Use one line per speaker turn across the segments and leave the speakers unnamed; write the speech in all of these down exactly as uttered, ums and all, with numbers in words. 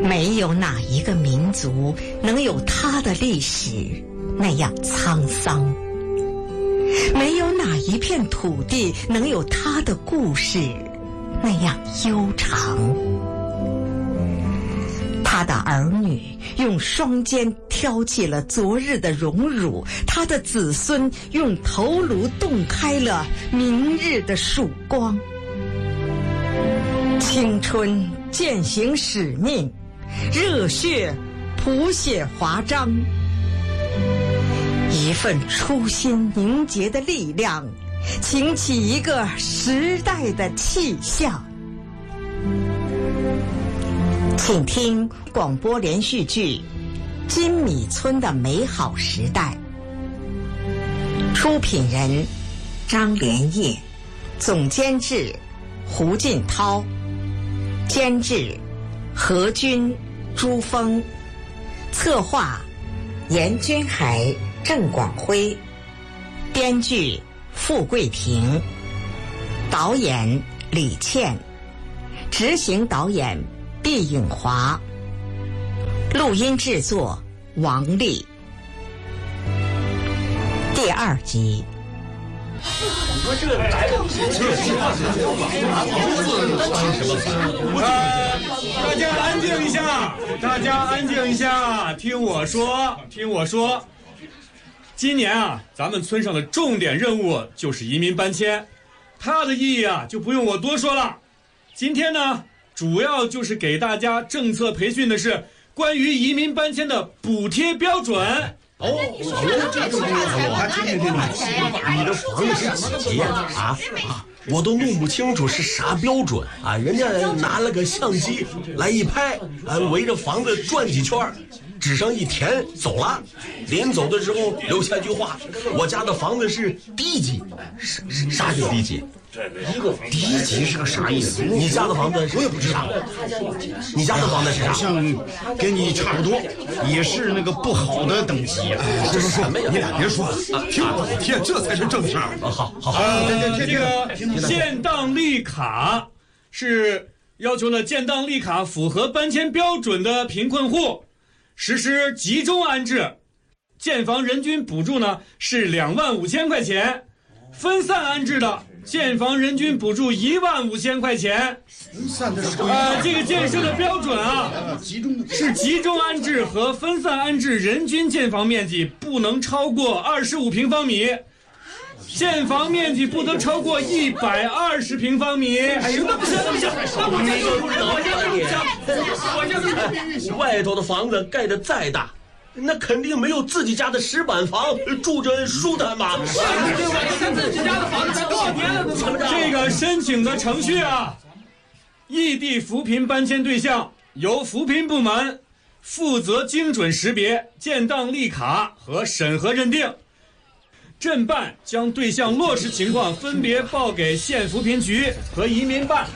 没有哪一个民族能有他的历史那样沧桑，没有哪一片土地能有他的故事那样悠长。他的儿女用双肩挑起了昨日的荣辱，他的子孙用头颅洞开了明日的曙光。青春践行使命，热血谱写华章，一份初心凝结的力量，擎起一个时代的气象。请听广播连续剧《金米村的美好时代》，出品人张连业，总监制胡进涛，监制何军、朱峰，策划严君海、郑广辉，编剧傅桂婷，导演李倩，执行导演毕颖华，录音制作王丽。第二集。
我这来了，大家安静一下，大家安静一下，听我说，听我说。今年啊，咱们村上的重点任务就是移民搬迁，它的意义啊，就不用我多说了。今天呢，主要就是给大家政策培训的是关于移民搬迁的补贴标准。
哦，这个我还听听听你，你的房子是几级呀？啊啊，我都弄不清楚是啥标准啊！人家拿了个相机来一拍，啊，围着房子转几圈，纸上一填走了。临走的时候留下句话：我家的房子是低级。啥叫低级？一个低级是个啥意思？你家的房子我也不知道。你家的房子是啥？好像跟你差不多，也是那个不好的等级。说说说，你俩别说了，听补贴这才是正事儿。好好好，
呃，这个建档立卡是要求呢，建档立卡符合搬迁标准的贫困户实施集中安置，建房人均补助呢是两万五千块钱，分散安置的建房人均补助一万五千块钱。呃，这个建设的标准啊，是集中安置和分散安置人均建房面积不能超过二十五平方米，建房面积不得超过一百二十平方米。哎呦，那不行，那不行，那我
这个外头的房子盖得再大，那肯定没有自己家的石板房住着舒坦吧？
自己家的房子才多少年了？
这个申请的程序啊，异地扶贫搬迁对象由扶贫部门负责精准识别、建档立卡和审核认定。镇办将对象落实情况分别报给县扶贫局和移民办。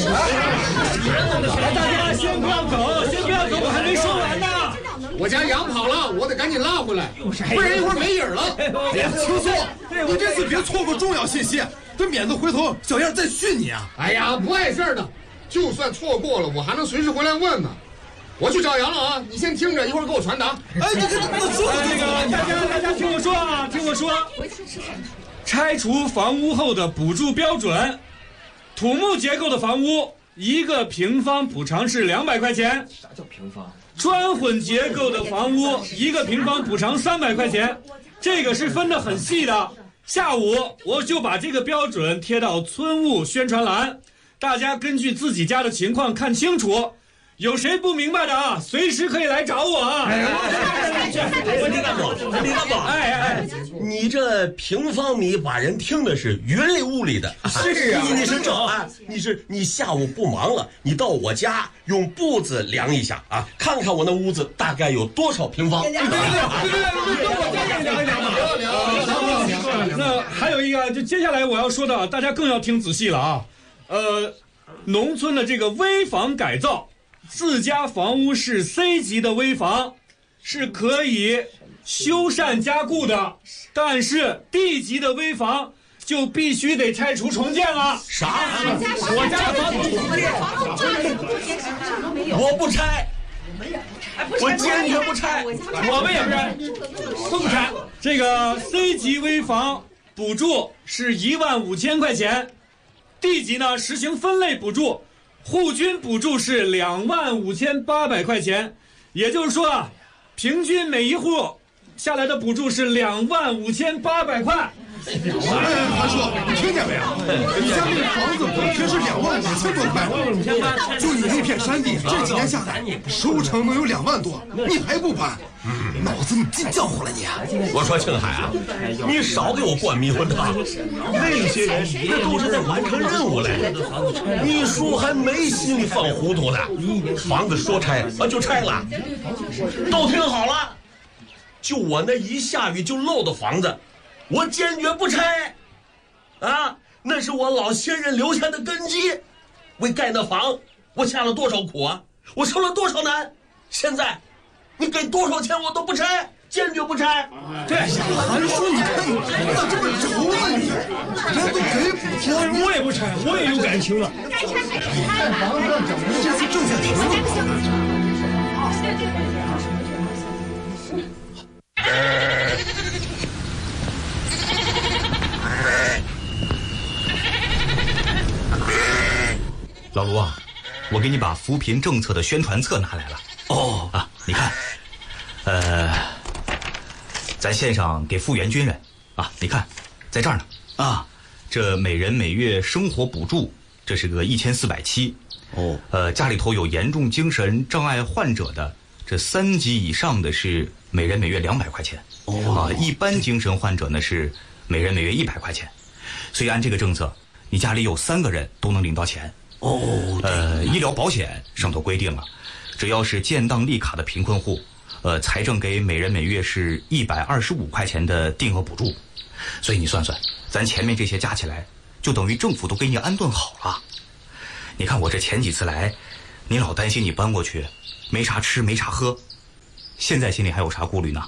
大家先不要走，先不要走，我还没说完呢。
我家羊跑了，我得赶紧拉回来，不然一会儿没影了。
别轻松，你这次别错过重要信息，这免得回头小燕再训你啊！
哎呀，不碍事的，就算错过了，我还能随时回来问呢。我去找杨了啊，你先听着，一会儿给我传达。
哎，这这这说
这个大家大家听我说啊，听我说，拆除房屋后的补助标准，土木结构的房屋一个平方补偿是两百块钱。
啥叫平方？
砖混结构的房屋一个平方补偿三百块钱，这个是分得很细的。下午我就把这个标准贴到村务宣传栏，大家根据自己家的情况看清楚。有谁不明白的啊，随时可以来找我啊！哎，
李大宝，李大宝，
哎哎，
你这平方米把人听的是云里雾里的。
是啊，
你你是这啊？你是你下午不忙了，你到我家用步子量一下啊，看看我那屋子大概有多少平方。对对对，
你跟我家也量一量嘛。聊聊聊。那还有一个，就接下来我要说的，大家更要听仔细了啊。呃，农村的这个危房改造。自家房屋是 C 级的危房，是可以修缮加固的，但是 D 级的危房就必须得拆除重建了。
啥？
我家房子重建，
我不拆。 我坚决不拆。
我们也不拆，都不拆。这个 C 级危房补助是一万五千块钱 ，D 级呢实行分类补助，户均补助是两万五千八百块钱，也就是说啊，平均每一户下来的补助是两万五千八百块。
哎，韩叔，你听见没有？你家那个房子本身是两万五千多块，就你那片山地，这几年下来，收成能有两万多，你还不搬？脑子你进浆糊了你！
我说庆海啊，你少给我灌迷魂汤。那些人那都是在完成任务嘞，秘书还没心里放糊涂呢。房子说拆啊就拆了，都听好了，就我那一下雨就漏的房子，我坚决不拆。啊，那是我老先人留下的根基，为盖那房，我下了多少苦啊，我受了多少难，现在。你给多少钱我都不拆，坚决不拆。
对，
韩叔，你看你咋这么轴啊你？人都给补贴，
我也不拆，我也有感情了。
该拆还是拆吧。
这次挣下钱
了。老卢啊，我给你把扶贫政策的宣传册拿来了。哦啊，你看，呃，咱县上给复员军人啊，你看，在这儿呢啊，这每人每月生活补助，这是个一千四百七。哦，呃，家里头有严重精神障碍患者的，这三级以上的是每人每月两百块钱。哦，啊，一般精神患者呢是每人每月一百块钱。所以按这个政策，你家里有三个人都能领到钱。哦，呃，医疗保险上头规定了。只要是建档立卡的贫困户，呃，财政给每人每月是一百二十五块钱的定额补助，所以你算算，咱前面这些加起来，就等于政府都给你安顿好了。你看我这前几次来，你老担心你搬过去没啥吃没啥喝，现在心里还有啥顾虑呢？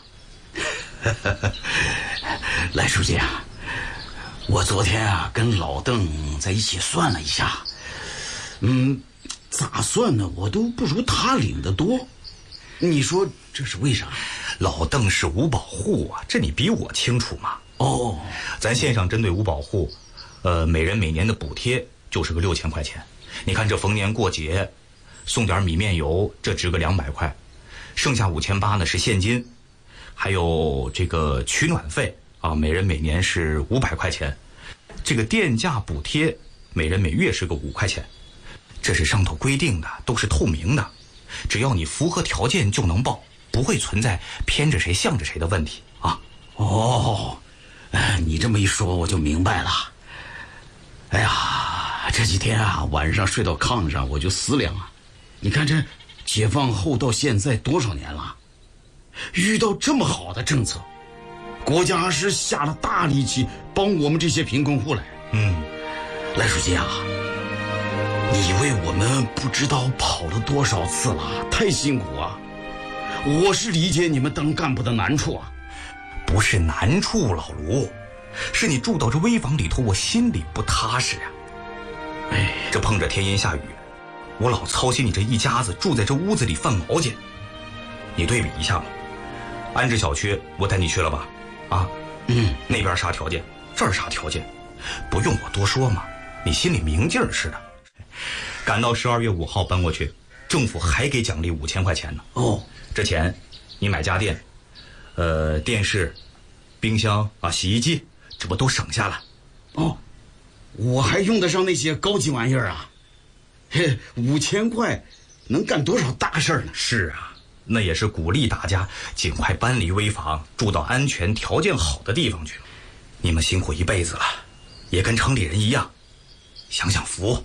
赖书记啊，我昨天啊跟老邓在一起算了一下，嗯。咋算呢？我都不如他领得多，你说这是为啥？
老邓是五保户啊，这你比我清楚嘛。哦，咱县上针对五保户，呃，每人每年的补贴就是个六千块钱。你看这逢年过节，送点米面油，这值个两百块，剩下五千八呢是现金，还有这个取暖费啊，每人每年是五百块钱，这个电价补贴每人每月是个五块钱。这是上头规定的，都是透明的，只要你符合条件就能报，不会存在偏着谁向着谁的问题啊。
哦，哎，你这么一说我就明白了。哎呀，这几天啊，晚上睡到炕上我就思量啊，你看这解放后到现在多少年了，遇到这么好的政策，国家是下了大力气帮我们这些贫困户来。嗯，赖书记啊。你为我们不知道跑了多少次了，太辛苦啊！我是理解你们当干部的难处啊。
不是难处，老卢，是你住到这危房里头，我心里不踏实啊。哎，这碰着天阴下雨，我老操心你这一家子住在这屋子里犯毛去。你对比一下嘛，安置小区我带你去了吧？啊，嗯，那边啥条件，这儿啥条件，不用我多说嘛，你心里明镜似的。赶到十二月五号搬过去，政府还给奖励五千块钱呢。哦，这钱你买家电，呃，电视、冰箱啊、洗衣机，这不都省下了？
哦，我还用得上那些高级玩意儿啊！嘿，五千块能干多少大事呢？
是啊，那也是鼓励大家尽快搬离危房，住到安全条件好的地方去。你们辛苦一辈子了，也跟城里人一样，享享福。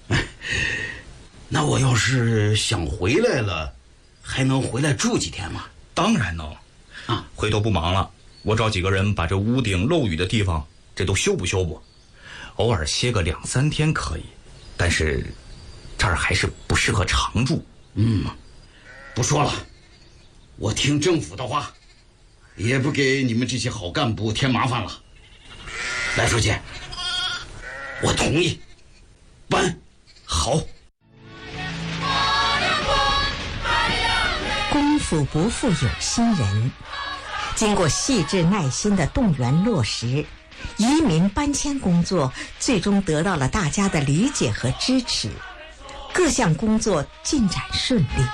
那我要是想回来了，还能回来住几天吗？
当然能。啊，回头不忙了，我找几个人把这屋顶漏雨的地方这都修补修补，偶尔歇个两三天可以，但是这儿还是不适合常住。
嗯，不说了，我听政府的话，也不给你们这些好干部添麻烦了。赖书记，我同意搬。
好。
功夫不负有心人，经过细致耐心的动员落实，移民搬迁工作最终得到了大家的理解和支持，各项工作进展顺利。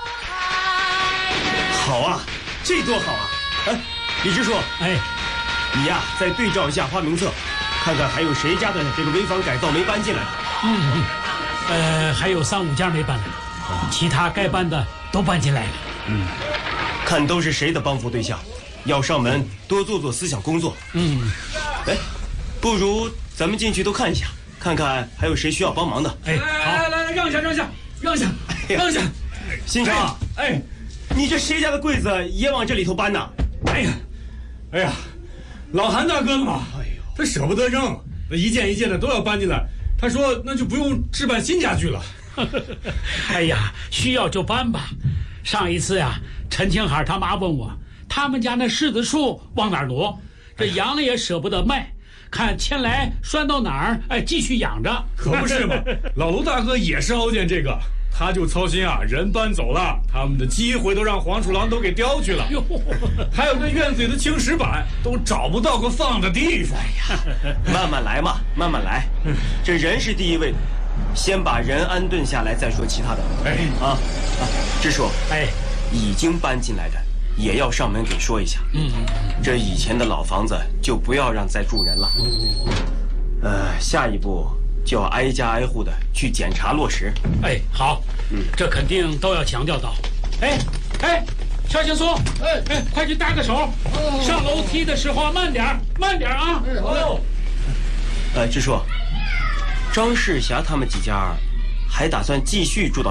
好啊，这多好啊！哎，李支书，
哎，
你呀、啊、再对照一下花名册，看看还有谁家的这个危房改造没搬进来的。
嗯嗯，呃，还有三五家没搬来，其他该搬的都搬进来了。
嗯，看都是谁的帮扶对象，要上门多做做思想工作。
嗯，
哎，不如咱们进去都看一下，看看还有谁需要帮忙的。
哎，好，
来来来，让一下，让一下，让一下，让一下。
新成，
哎，
你这谁家的柜子也往这里头搬呢？
哎呀，哎呀，老韩大哥的嘛，哎呦，他舍不得扔，那一件一件的都要搬进来。他说那就不用置办新家具了。
哎呀，需要就搬吧。上一次呀，陈清海他妈问我，他们家那柿子树往哪儿挪？这养了也舍不得卖，看迁来拴到哪儿，哎，继续养着。
可不是嘛，老卢大哥也是熬见这个，他就操心啊，人搬走了，他们的机会都让黄鼠狼都给叼去了。还有这院子里的青石板都找不到个放的地方。哎
呀，慢慢来嘛，慢慢来，这人是第一位的。先把人安顿下来，再说其他的。
哎
啊啊，支书，
哎，
已经搬进来的也要上门给说一下。嗯，这以前的老房子就不要让再住人了。呃，下一步就要挨家挨户的去检查落实。
哎，好，嗯，这肯定都要强调到。哎哎，肖青松，哎哎，快去搭个手，哦、上楼梯的时候慢点，慢点啊。
哎，好。呃，支书。张世霞他们几家还打算继续住到